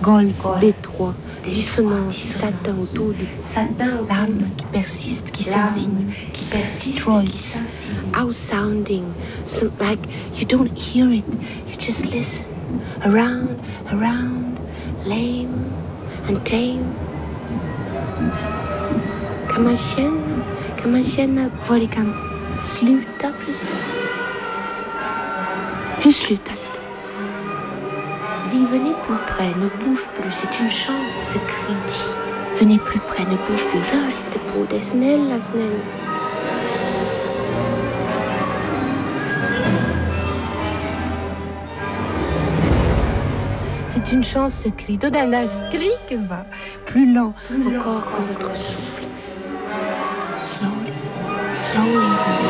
golfe, détroit, dissonance, satin autour du l'âme qui persiste, qui s'insigne, destroys, outsounding, so like you don't hear it, you just listen, around, lame and tame. Kan man känna vad det kan sluta precis? Hur slutar det? Venez plus près, ne bouge plus, c'est une chance, ce cri dit. Venez plus près, ne bouge plus, rör inte på det, snälla. C'est une chance, ce cri. Då den där skriken va, plus lent, encore que votre souffle. Slowly.